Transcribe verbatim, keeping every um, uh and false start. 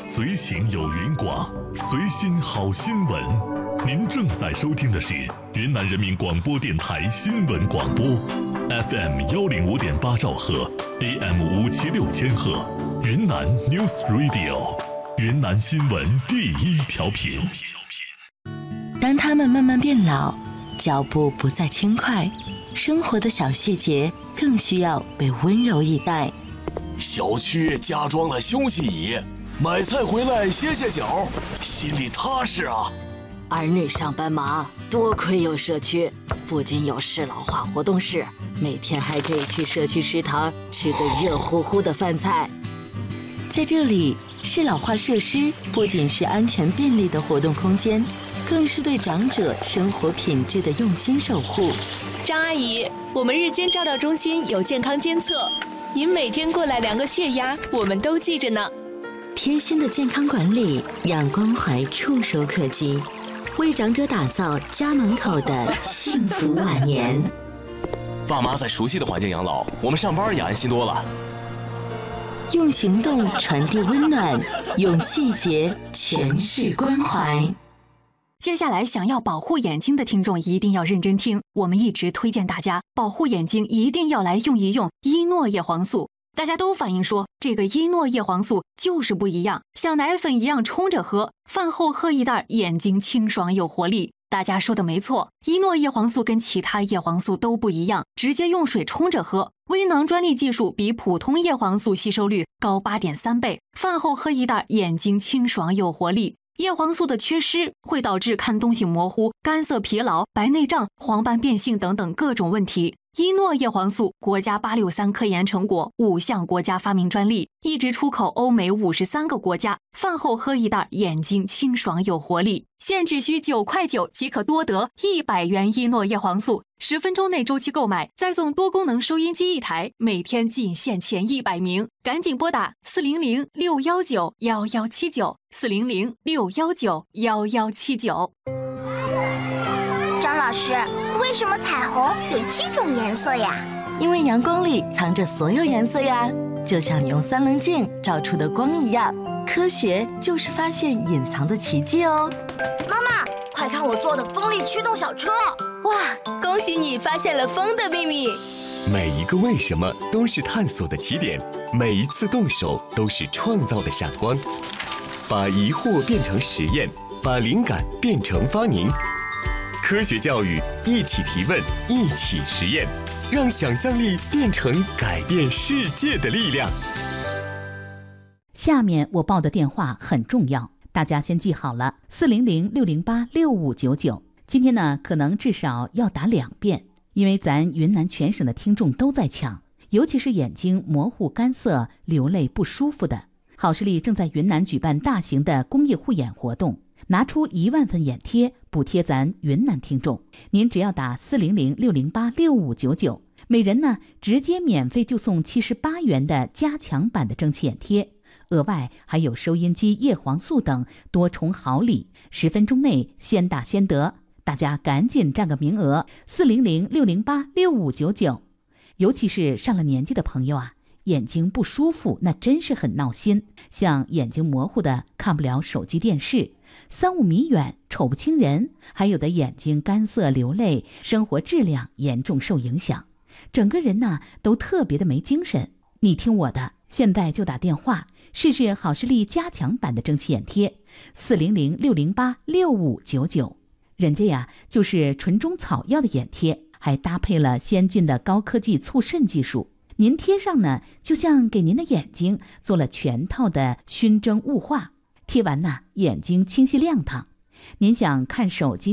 随行有云广，随心好新闻。您正在收听的是云南人民广播电台新闻广播 ，F M 幺零五点八兆赫 ，A M 五七六千赫，云南 News Radio， 云南新闻第一调频。 当他们慢慢变老，脚步不再轻快，生活的小细节更需要被温柔以待。 小区加装了休息椅，买菜回来歇歇脚，心里踏实啊。 儿女上班忙，多亏有社区，不仅有适老化活动室，每天还可以去社区食堂吃个热乎乎的饭菜。 在这里，适老化设施不仅是安全便利的活动空间，更是对长者生活品质的用心守护。 张阿姨，我们日间照料中心有健康监测，您每天过来量个血压，我们都记着呢。 贴心的健康管理，让关怀触手可及，为长者打造家门口的幸福晚年。 爸妈在熟悉的环境养老，我们上班也安心多了。 用行动传递温暖，用细节诠释关怀。 接下来想要保护眼睛的听众一定要认真听，我们一直推荐大家保护眼睛一定要来用一用伊诺叶黄素。大家都反映说这个伊诺叶黄素就是不一样，像奶粉一样冲着喝，饭后喝一袋眼睛清爽有活力。大家说的没错，伊诺叶黄素跟其他叶黄素都不一样，直接用水冲着喝，微囊专利技术比普通叶黄素吸收率高 八点三 倍，饭后喝一袋眼睛清爽有活力。叶黄素的缺失会导致看东西模糊、干涩疲劳、白内障、黄斑变性等等各种问题。伊诺叶黄素国家八六三科研成果，五项国家发明专利，一直出口欧美五十三个国家。饭后喝一袋，眼睛清爽有活力。现只需九块九即可多得一百元伊诺叶黄素，十分钟内周期购买，再送多功能收音机一台，每天仅限前一百名，赶紧拨打四零零六幺九幺幺七九四零零六幺九幺幺七九。 张老师，为什么彩虹有七种颜色呀？ 因为阳光里藏着所有颜色呀，就像你用三棱镜照出的光一样。科学就是发现隐藏的奇迹哦。 妈妈，快看我做的风力驱动小车！ 哇，恭喜你发现了风的秘密。 每一个为什么都是探索的起点，每一次动手都是创造的闪光。把疑惑变成实验，把灵感变成发明。科学教育，一起提问，一起实验，让想象力变成改变世界的力量。 下面我报的电话很重要，大家先记好了，四零零六零八六五九九。今天呢，可能至少要打两遍，因为咱云南全省的听众都在抢，尤其是眼睛模糊、干涩、流泪不舒服的。好视力正在云南举办大型的公益护眼活动，拿出一万份眼贴补贴咱云南听众。您只要打四零零六零八六五九九，每人呢直接免费就送七十八元的加强版的蒸汽眼贴，额外还有收音机、叶黄素等多重好礼，十分钟内先打先得，大家赶紧占个名额，四零零六零八六五九九。尤其是上了年纪的朋友啊，眼睛不舒服那真是很闹心，像眼睛模糊的看不了手机电视，三五米远瞅不清人，还有的眼睛干涩流泪，生活质量严重受影响，整个人呢都特别的没精神。你听我的，现在就打电话试试好视力加强版的蒸汽眼贴，四零零六零八六五九九。人家呀就是纯中草药的眼贴，还搭配了先进的高科技促渗技术，您贴上呢就像给您的眼睛做了全套的熏蒸雾化，贴完呢眼睛清晰亮堂。您想看手机